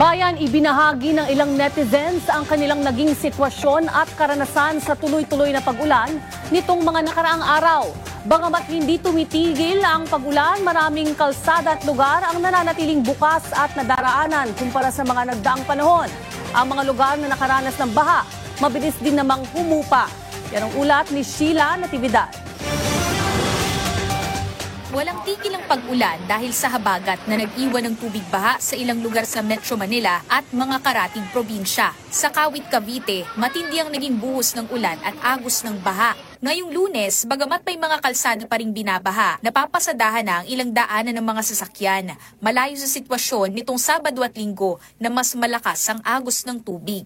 Bayan, ibinahagi ng ilang netizens ang kanilang naging sitwasyon at karanasan sa tuloy-tuloy na pag-ulan nitong mga nakaraang araw. Bagamat hindi tumitigil ang pag-ulan, maraming kalsada at lugar ang nananatiling bukas at nadaraanan kumpara sa mga nagdaang panahon. Ang mga lugar na nakaranas ng baha, mabilis din namang humupa. Yan ang ulat ni Sheila Natividad. Walang tigil ang pag-ulan dahil sa habagat na nag-iwan ng tubig baha sa ilang lugar sa Metro Manila at mga karating probinsya. Sa Kawit, Cavite, matindi ang naging buhos ng ulan at agos ng baha. Ngayong Lunes, bagamat may mga kalsada pa ring binabaha, napapasadahan na ang ilang daanan ng mga sasakyan. Malayo sa sitwasyon nitong Sabado at Linggo na mas malakas ang agos ng tubig.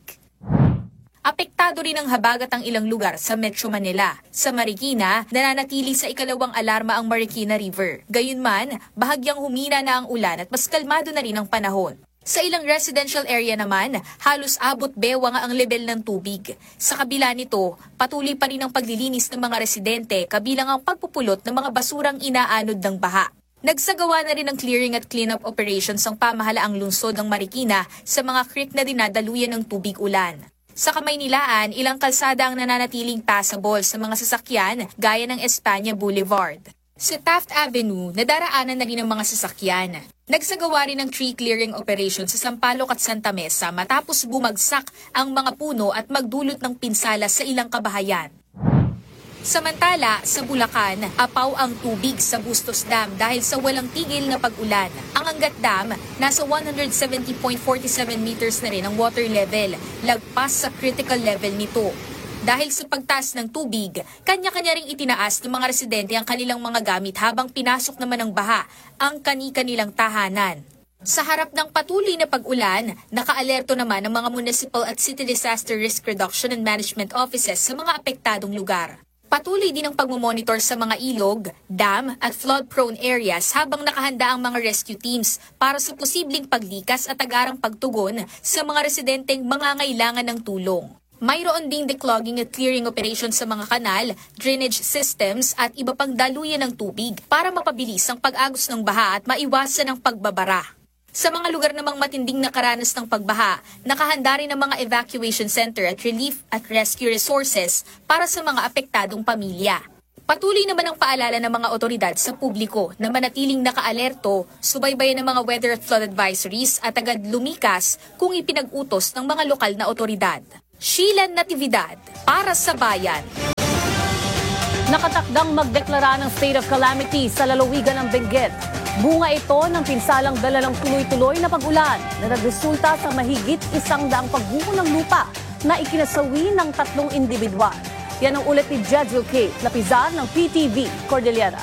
Apektado rin ang habagat ang ilang lugar sa Metro Manila. Sa Marikina, nananatili sa ikalawang alarma ang Marikina River. Gayunman, bahagyang humina na ang ulan at mas kalmado na rin ang panahon. Sa ilang residential area naman, halos abot bewang ang level ng tubig. Sa kabila nito, patuloy pa rin ang paglilinis ng mga residente kabilang ang pagpupulot ng mga basurang inaanod ng baha. Nagsagawa na rin ng clearing at cleanup operations ang pamahalaang lungsod ng Marikina sa mga creek na dinadaluyan ng tubig ulan. Sa Kamaynilaan, ilang kalsada ang nananatiling passable sa mga sasakyan gaya ng Espanya Boulevard. Sa Taft Avenue, nadaraanan na rin ang mga sasakyan. Nagsagawa rin ng tree clearing operation sa Sampaloc at Santa Mesa matapos bumagsak ang mga puno at magdulot ng pinsala sa ilang kabahayan. Samantala, sa Bulacan, apaw ang tubig sa Bustos Dam dahil sa walang tigil na pag-ulan. Ang Angat Dam, nasa 170.47 meters na rin ang water level, lagpas sa critical level nito. Dahil sa pagtaas ng tubig, kanya-kanya ring itinaas ng mga residente ang kanilang mga gamit habang pinasok naman ng baha ang kani-kanilang tahanan. Sa harap ng patuloy na pag-ulan, naka-alerto naman ang mga municipal at city disaster risk reduction and management offices sa mga apektadong lugar. Patuloy din ang pagmomonitor sa mga ilog, dam at flood-prone areas habang nakahanda ang mga rescue teams para sa posibleng paglikas at agarang pagtugon sa mga residenteng mangangailangan ng tulong. Mayroon ding declogging at clearing operations sa mga kanal, drainage systems at iba pang daluyan ng tubig para mapabilis ang pag-agos ng baha at maiwasan ang pagbabara. Sa mga lugar namang matinding nakaranas ng pagbaha, nakahanda rin ang mga evacuation center at relief at rescue resources para sa mga apektadong pamilya. Patuloy naman ang paalala ng mga otoridad sa publiko na manatiling naka-alerto, subaybayan ng mga weather at flood advisories at agad lumikas kung ipinag-utos ng mga lokal na otoridad. Sheila Natividad, para sa Bayan. Nakatakdang magdeklara ng state of calamity sa lalawigan ng Benguet. Bunga ito ng pinsalang dala ng tuloy-tuloy na pag-ulan na nagresulta sa mahigit 100 pagguho ng lupa na ikinasawi ng 3 individual. Yan ang ulat ni Jedril K. Lapizar ng PTV Cordillera.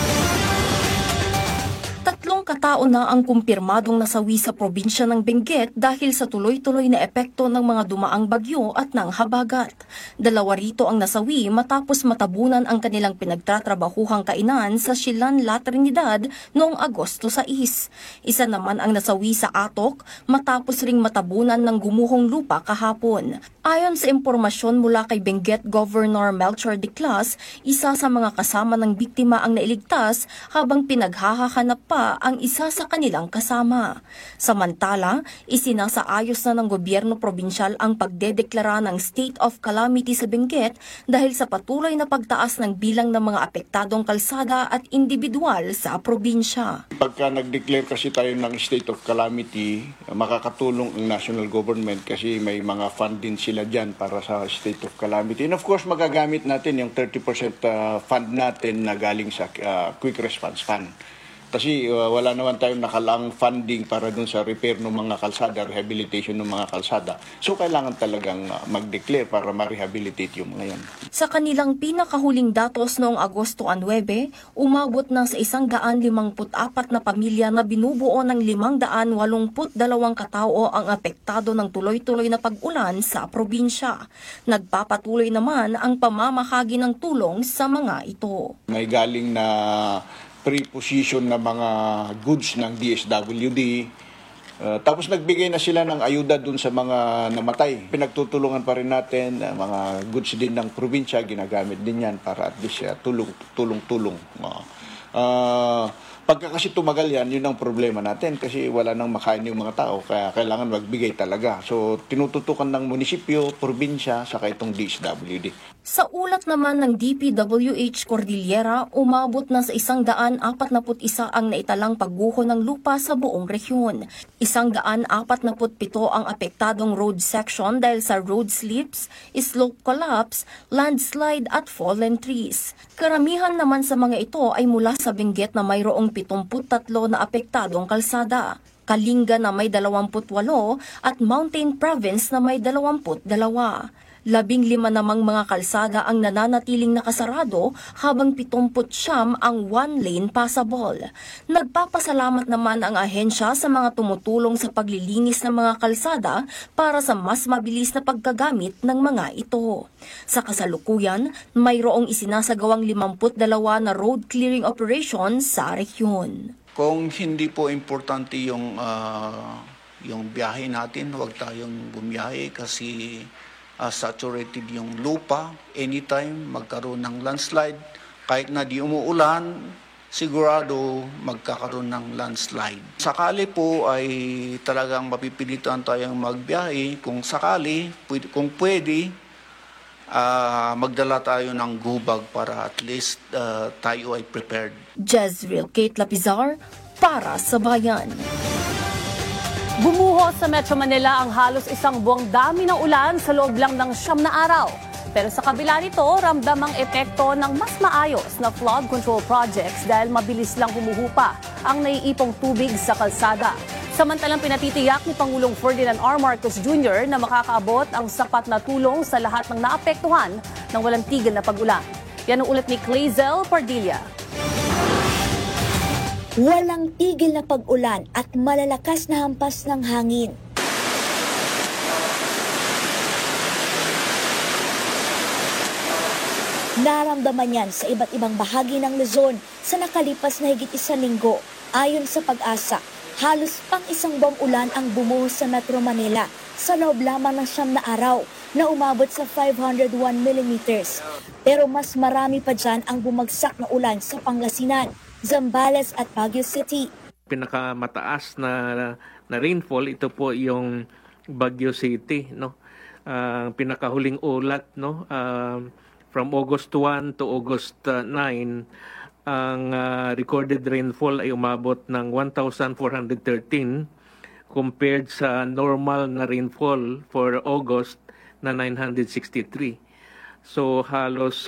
3 katao na ang kumpirmadong nasawi sa probinsya ng Benguet dahil sa tuloy-tuloy na epekto ng mga dumaang bagyo at ng habagat. 2 rito ang nasawi matapos matabunan ang kanilang pinagtatrabahuhang kainan sa Silan, La Trinidad noong Agosto 6. Isa naman ang nasawi sa Atok matapos ring matabunan ng gumuhong lupa kahapon. Ayon sa impormasyon mula kay Benguet Governor Melchor Diclas, isa sa mga kasama ng biktima ang nailigtas habang pinaghahanap pa ang isa sa kanilang kasama. Samantala, isinasaayos na ng gobyerno probinsyal ang pagdedeklara ng state of calamity sa Benguet dahil sa patuloy na pagtaas ng bilang ng mga apektadong kalsada at individual sa probinsya. Pagka nag-declare kasi tayo ng state of calamity, makakatulong ang national government kasi may mga fund din sila dyan para sa state of calamity. And of course, magagamit natin yung 30% fund natin na galing sa quick response fund. Kasi wala naman tayong nakalang funding para dun sa repair ng mga kalsada, rehabilitation ng mga kalsada. So kailangan talagang mag-declare para ma-rehabilitate yung mga yan. Sa kanilang pinakahuling datos noong Agosto 9, umabot na sa 154 na pamilya na binubuo ng 582 katao ang apektado ng tuloy-tuloy na pag-ulan sa probinsya. Nagpapatuloy naman ang pamamahagi ng tulong sa mga ito. May galing na preposition na mga goods ng DSWD. Tapos nagbigay na sila ng ayuda dun sa mga namatay. Pinagtutulungan pa rin natin, mga goods din ng probinsya, ginagamit din yan para at least tulong-tulong. Pagka kasi tumagal yan, yun ang problema natin kasi wala nang makain yung mga tao, kaya kailangan magbigay talaga. So, tinututukan ng munisipyo, probinsya, saka itong DSWD. Sa ulat naman ng DPWH Cordillera, umabot na sa 141 ang naitalang pagguho ng lupa sa buong rehiyon. 147 ang apektadong road section dahil sa road slips, slope collapse, landslide at fallen trees. Karamihan naman sa mga ito ay mula sa Benguet na mayroong 73 na apektadong kalsada, Kalinga na may 28 at Mountain Province na may 22. 15 namang mga kalsada ang nananatiling nakasarado habang 79 ang one-lane passable. Nagpapasalamat naman ang ahensya sa mga tumutulong sa paglilinis ng mga kalsada para sa mas mabilis na paggagamit ng mga ito. Sa kasalukuyan, mayroong isinasagawang 52 na road clearing operations sa rehiyon. Kung hindi po importante yung biyahe natin, huwag tayong bumiyahe kasi saturated yung lupa. Anytime magkaroon ng landslide, kahit na di umuulan, sigurado magkakaroon ng landslide. Sakali po ay talagang mapipilitan tayong magbiyahe. Kung sakali, kung pwede, magdala tayo ng gubag para at least tayo ay prepared. Jezreel Kate Lapizar para sa Bayan. Bumuhos sa Metro Manila ang halos isang buwang dami ng ulan sa loob lang ng 9 na araw. Pero sa kabila nito, ramdam ang epekto ng mas maayos na flood control projects dahil mabilis lang humuhupa ang naiipong tubig sa kalsada. Samantalang pinatitiyak ni Pangulong Ferdinand R. Marcos Jr. na makakaabot ang sapat na tulong sa lahat ng naapektuhan ng walang tigil na pag-ulan. Yan ang ulat ni Clazel Pardilla. Walang tigil na pag-ulan at malalakas na hampas ng hangin. Naramdaman yan sa iba't ibang bahagi ng Luzon sa nakalipas na higit 1 linggo. Ayon sa Pag-asa, halos pang 1 buwang ulan ang bumuhos sa Metro Manila sa loob lamang ng 9 na araw na umabot sa 501 millimeters. Pero mas marami pa dyan ang bumagsak na ulan sa Pangasinan, Zambales at Baguio City. Pinakamataas na rainfall, ito po yung Baguio City, no? Pinakahuling ulat, no? From August 1 to August 9, ang recorded rainfall ay umabot ng 1,413 compared sa normal na rainfall for August na 963. So halos